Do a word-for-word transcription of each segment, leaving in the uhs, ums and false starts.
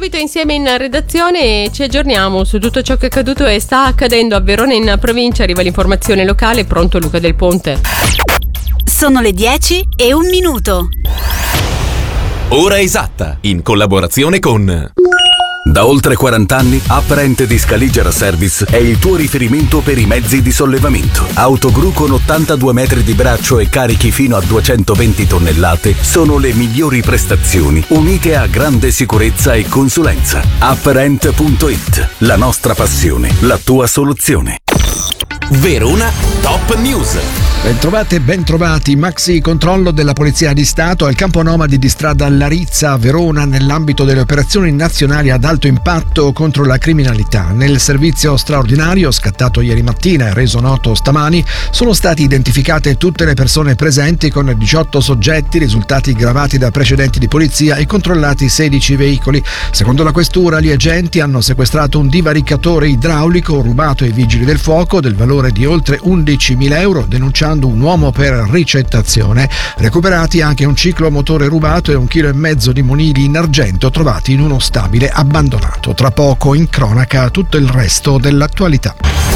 subito insieme in redazione e ci aggiorniamo su tutto ciò che è accaduto e sta accadendo a Verona in provincia. Arriva l'informazione locale, pronto Luca Del Ponte. Sono le dieci e un minuto. Ora esatta, in collaborazione con... Da oltre quaranta anni, Apparent di Scaligera Service è il tuo riferimento per i mezzi di sollevamento. Autogru con ottantadue metri di braccio e carichi fino a duecentoventi tonnellate sono le migliori prestazioni, unite a grande sicurezza e consulenza. Apparent punto it, la nostra passione, la tua soluzione. Verona Top News. Bentrovate e bentrovati. Maxi controllo della Polizia di Stato al campo nomadi di strada Larizza a Verona nell'ambito delle operazioni nazionali ad alto impatto contro la criminalità. Nel servizio straordinario scattato ieri mattina e reso noto stamani sono state identificate tutte le persone presenti con diciotto soggetti risultati gravati da precedenti di polizia e controllati sedici veicoli. Secondo la questura gli agenti hanno sequestrato un divaricatore idraulico rubato ai vigili del fuoco del valore di oltre undicimila euro, denunciando un uomo per ricettazione. Recuperati anche un ciclomotore rubato e un chilo e mezzo di monili in argento trovati in uno stabile abbandonato. Tra poco in cronaca tutto il resto dell'attualità.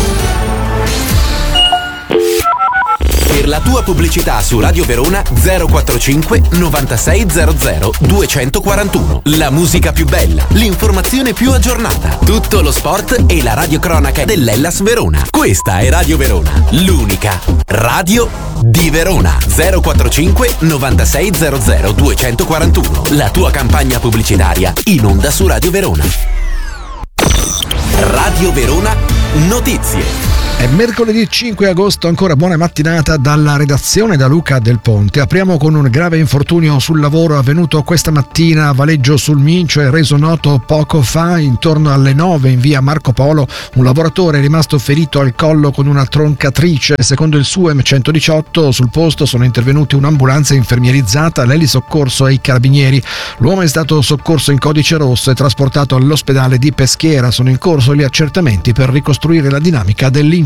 Per la tua pubblicità su Radio Verona zero quarantacinque novantasei zero zero duecentoquarantuno. La musica più bella, l'informazione più aggiornata, tutto lo sport e la radiocronaca dell'Hellas Verona. Questa è Radio Verona, l'unica radio di Verona. zero quarantacinque novantasei zero zero duecentoquarantuno. La tua campagna pubblicitaria in onda su Radio Verona. Radio Verona Notizie. È mercoledì cinque agosto, ancora buona mattinata dalla redazione da Luca Del Ponte. Apriamo con un grave infortunio sul lavoro avvenuto questa mattina a Valeggio sul Mincio e reso noto poco fa intorno alle nove in via Marco Polo. Un lavoratore è rimasto ferito al collo con una troncatrice. Secondo il S U E M centodiciotto sul posto sono intervenuti un'ambulanza infermierizzata, l'elisoccorso e i carabinieri. L'uomo è stato soccorso in codice rosso e trasportato all'ospedale di Peschiera. Sono in corso gli accertamenti per ricostruire la dinamica dell'incidente.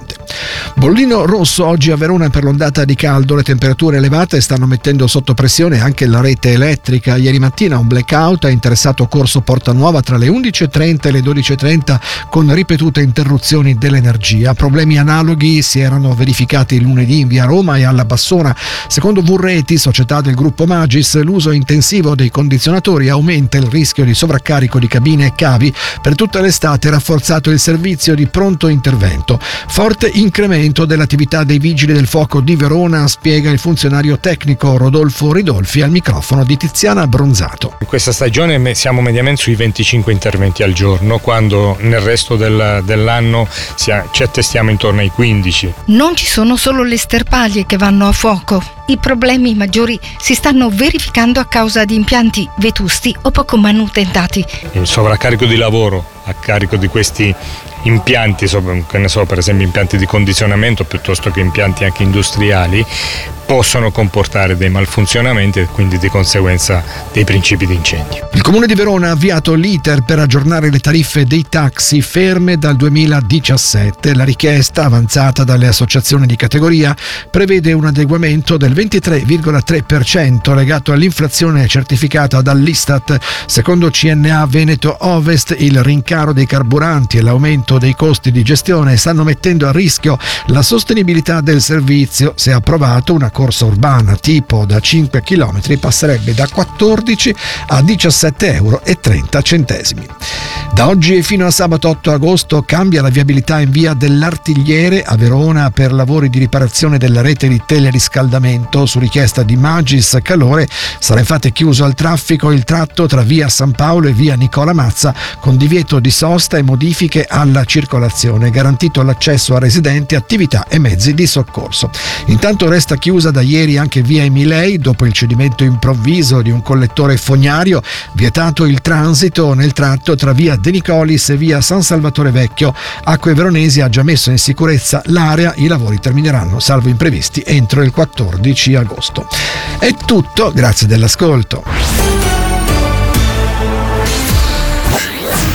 Bollino rosso oggi a Verona per l'ondata di caldo. Le temperature elevate stanno mettendo sotto pressione anche la rete elettrica. Ieri mattina un blackout ha interessato Corso Porta Nuova tra le undici e trenta e le dodici e trenta con ripetute interruzioni dell'energia. Problemi analoghi si erano verificati lunedì in via Roma e alla Bassona. Secondo Vurreti, società del gruppo Magis, l'uso intensivo dei condizionatori aumenta il rischio di sovraccarico di cabine e cavi. Per tutta l'estate è rafforzato il servizio di pronto intervento. Forte incremento dell'attività dei vigili del fuoco di Verona, spiega il funzionario tecnico Rodolfo Ridolfi al microfono di Tiziana Bronzato. In questa stagione siamo mediamente sui venticinque interventi al giorno, quando nel resto del, dell'anno ci attestiamo intorno ai quindici. Non ci sono solo le sterpaglie che vanno a fuoco. I problemi maggiori si stanno verificando a causa di impianti vetusti o poco manutentati. Il sovraccarico di lavoro a carico di questi impianti, che ne so, per esempio impianti di condizionamento piuttosto che impianti anche industriali, possono comportare dei malfunzionamenti e quindi di conseguenza dei principi di incendio. Il Comune di Verona ha avviato l'iter per aggiornare le tariffe dei taxi ferme dal duemiladiciassette. La richiesta avanzata dalle associazioni di categoria prevede un adeguamento del ventitré virgola tre per cento legato all'inflazione certificata dall'Istat. Secondo C N A Veneto Ovest, il rincaro dei carburanti e l'aumento dei costi di gestione stanno mettendo a rischio la sostenibilità del servizio. Se approvato, una corsa urbana tipo da cinque chilometri passerebbe da quattordici a diciassette euro e trenta centesimi. Da oggi e fino a sabato otto agosto cambia la viabilità in via dell'Artigliere a Verona per lavori di riparazione della rete di teleriscaldamento. Su richiesta di Magis Calore sarà infatti chiuso al traffico il tratto tra via San Paolo e via Nicola Mazza con divieto di sosta e modifiche alla circolazione, garantito l'accesso a residenti, attività e mezzi di soccorso. Intanto resta chiusa da ieri anche via Emilei dopo il cedimento improvviso di un collettore fognario, vietato il transito nel tratto tra via De Nicolis e via San Salvatore Vecchio. Acque Veronesi ha già messo in sicurezza l'area, i lavori termineranno salvo imprevisti entro il quattordici agosto. È tutto, grazie dell'ascolto.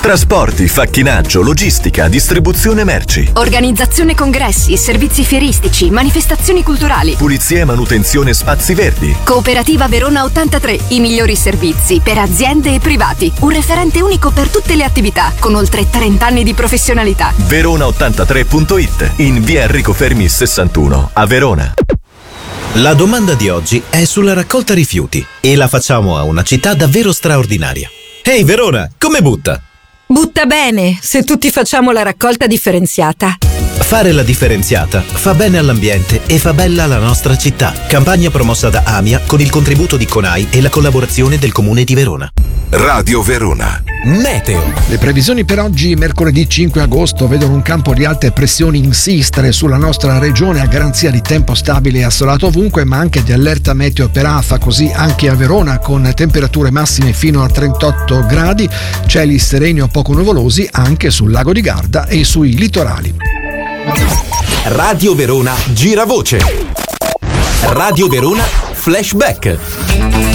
Trasporti, facchinaggio, logistica, distribuzione merci. Organizzazione congressi, servizi fieristici, manifestazioni culturali. Pulizia e manutenzione spazi verdi. Cooperativa Verona ottantatré, i migliori servizi per aziende e privati. Un referente unico per tutte le attività, con oltre trenta anni di professionalità. verona ottantatré punto it, in via Enrico Fermi sessantuno, a Verona. La domanda di oggi è sulla raccolta rifiuti e la facciamo a una città davvero straordinaria. Ehi Verona, come butta? Butta bene, se tutti facciamo la raccolta differenziata. Fare la differenziata fa bene all'ambiente e fa bella la nostra città. Campagna promossa da AMIA con il contributo di CONAI e la collaborazione del Comune di Verona. Radio Verona. Meteo. Le previsioni per oggi, mercoledì cinque agosto, vedono un campo di alte pressioni insistere sulla nostra regione a garanzia di tempo stabile e assolato ovunque, ma anche di allerta meteo per afa, così anche a Verona, con temperature massime fino a trentotto gradi, cieli sereni o poco nuvolosi anche sul lago di Garda e sui litorali. Radio Verona Giravoce. Radio Verona Flashback.